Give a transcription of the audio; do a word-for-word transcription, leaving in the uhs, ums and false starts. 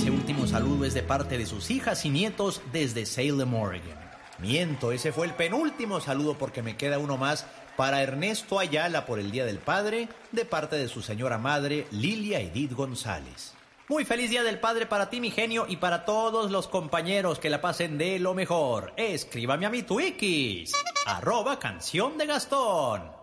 ese último saludo es de parte de sus hijas y nietos desde Salem, Oregon. Miento, ese fue el penúltimo saludo porque me queda uno más para Ernesto Ayala por el Día del Padre, de parte de su señora madre, Lilia Edith González. Muy feliz Día del Padre para ti, mi genio, y para todos los compañeros, que la pasen de lo mejor. Escríbame a mi Twikis, arroba Canción de Gastón.